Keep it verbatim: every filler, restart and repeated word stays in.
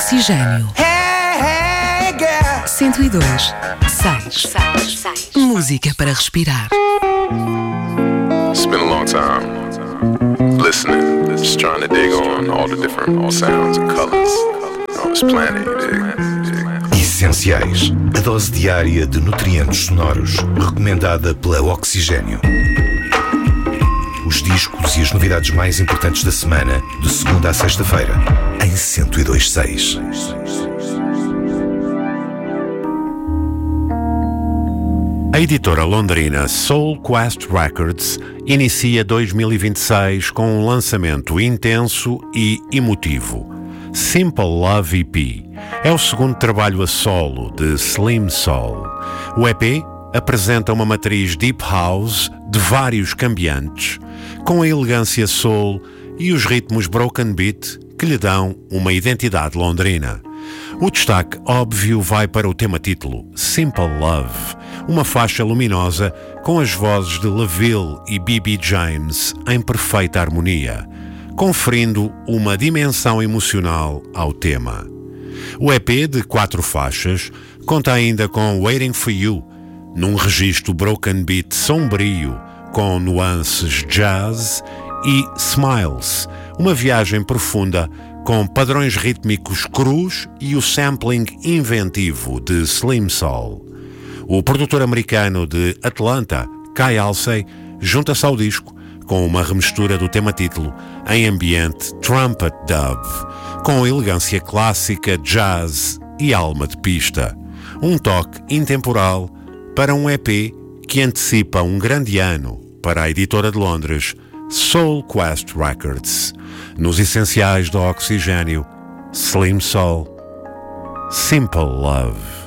Oxigênio. cento e dois, seis. Música para respirar. It's been a long time listening, just trying to dig on all the different sounds and colors on this planet, you dig? Essenciais. A dose diária de nutrientes sonoros, recomendada pela Oxigênio. Os discos e as novidades mais importantes da semana, de segunda a sexta-feira, em cento e dois ponto seis. A editora londrina Soul Quest Records inicia dois mil e vinte e seis com um lançamento intenso e emotivo. Simple Love E P é o segundo trabalho a solo de Slim Soul. O E P apresenta uma matriz deep house de vários cambiantes, com a elegância soul e os ritmos broken beat que lhe dão uma identidade londrina. O destaque óbvio vai para o tema título, Simple Love, uma faixa luminosa com as vozes de LaVille e B B James em perfeita harmonia, conferindo uma dimensão emocional ao tema. O E P, de quatro faixas, conta ainda com Waiting for You, num registro broken beat sombrio com nuances jazz, e Smiles, uma viagem profunda com padrões rítmicos crus e o sampling inventivo de Slim Soul. O produtor americano de Atlanta, Kai Halsey, junta-se ao disco com uma remistura do tema título em ambiente trumpet dub, com elegância clássica, jazz e alma de pista. Um toque intemporal para um E P que antecipa um grande ano para a editora de Londres, Soul Quest Records. Nos essenciais do Oxigênio, Slim Soul, Simple Love.